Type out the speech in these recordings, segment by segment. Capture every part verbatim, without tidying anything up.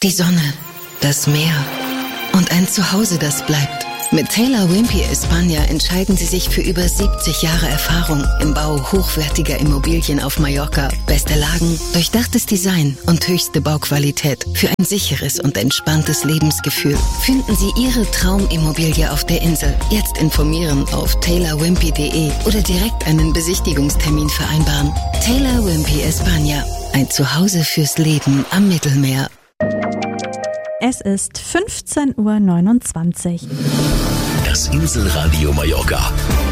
Die Sonne, das Meer und ein Zuhause, das bleibt. Mit Taylor Wimpey España entscheiden Sie sich für über siebzig Jahre Erfahrung im Bau hochwertiger Immobilien auf Mallorca. Beste Lagen, durchdachtes Design und höchste Bauqualität für ein sicheres und entspanntes Lebensgefühl. Finden Sie Ihre Traumimmobilie auf der Insel. Jetzt informieren auf taylor wimpey punkt de oder direkt einen Besichtigungstermin vereinbaren. Taylor Wimpey España, ein Zuhause fürs Leben am Mittelmeer. Es ist fünfzehn Uhr neunundzwanzig. Das Inselradio Mallorca.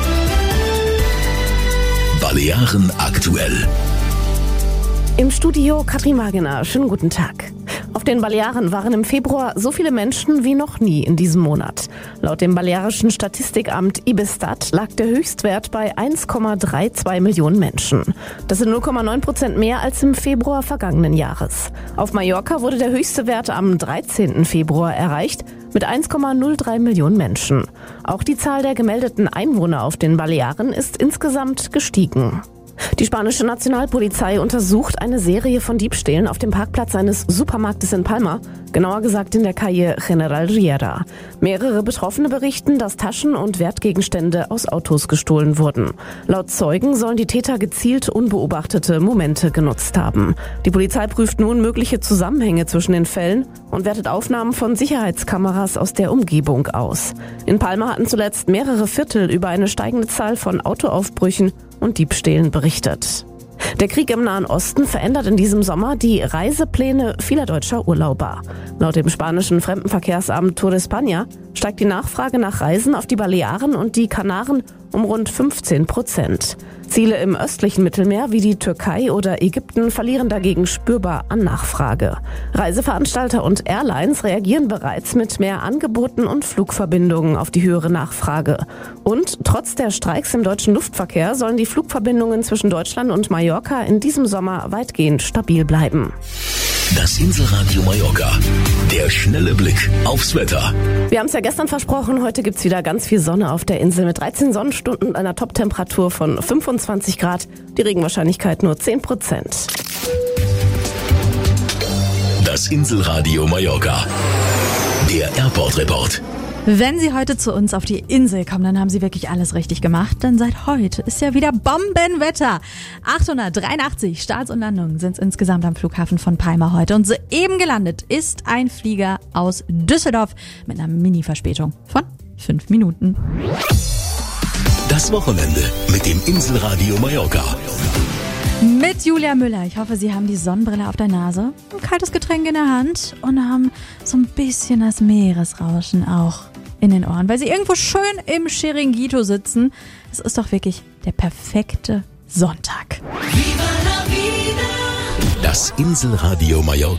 Balearen aktuell. Im Studio Katrin Magener. Schönen guten Tag. Auf den Balearen waren im Februar so viele Menschen wie noch nie in diesem Monat. Laut dem balearischen Statistikamt Ibestat lag der Höchstwert bei eins Komma zweiunddreißig Millionen Menschen. Das sind null Komma neun Prozent mehr als im Februar vergangenen Jahres. Auf Mallorca wurde der höchste Wert am dreizehnten Februar erreicht mit eins Komma null drei Millionen Menschen. Auch die Zahl der gemeldeten Einwohner auf den Balearen ist insgesamt gestiegen. Die spanische Nationalpolizei untersucht eine Serie von Diebstählen auf dem Parkplatz eines Supermarktes in Palma, genauer gesagt in der Calle General Riera. Mehrere Betroffene berichten, dass Taschen und Wertgegenstände aus Autos gestohlen wurden. Laut Zeugen sollen die Täter gezielt unbeobachtete Momente genutzt haben. Die Polizei prüft nun mögliche Zusammenhänge zwischen den Fällen und wertet Aufnahmen von Sicherheitskameras aus der Umgebung aus. In Palma hatten zuletzt mehrere Viertel über eine steigende Zahl von Autoaufbrüchen und Diebstählen berichtet. Der Krieg im Nahen Osten verändert in diesem Sommer die Reisepläne vieler deutscher Urlauber. Laut dem spanischen Fremdenverkehrsamt Tour de España steigt die Nachfrage nach Reisen auf die Balearen und die Kanaren um rund fünfzehn Prozent. Ziele im östlichen Mittelmeer wie die Türkei oder Ägypten verlieren dagegen spürbar an Nachfrage. Reiseveranstalter und Airlines reagieren bereits mit mehr Angeboten und Flugverbindungen auf die höhere Nachfrage. Und trotz der Streiks im deutschen Luftverkehr sollen die Flugverbindungen zwischen Deutschland und Mallorca in diesem Sommer weitgehend stabil bleiben. Das Inselradio Mallorca. Der schnelle Blick aufs Wetter. Wir haben es ja gestern versprochen, heute gibt's wieder ganz viel Sonne auf der Insel mit dreizehn Sonnenstunden und einer Toptemperatur von fünfundzwanzig Grad. Die Regenwahrscheinlichkeit nur zehn Prozent. Das Inselradio Mallorca. Der Airport Report. Wenn Sie heute zu uns auf die Insel kommen, dann haben Sie wirklich alles richtig gemacht, denn seit heute ist ja wieder Bombenwetter. achthundertdreiundachtzig Starts und Landungen sind es insgesamt am Flughafen von Palma heute und soeben gelandet ist ein Flieger aus Düsseldorf mit einer Mini-Verspätung von fünf Minuten. Das Wochenende mit dem Inselradio Mallorca. Mit Julia Müller. Ich hoffe, Sie haben die Sonnenbrille auf der Nase, ein kaltes Getränk in der Hand und haben so ein bisschen das Meeresrauschen auch in den Ohren, weil Sie irgendwo schön im Chiringuito sitzen. Es ist doch wirklich der perfekte Sonntag. Das Inselradio Mallorca.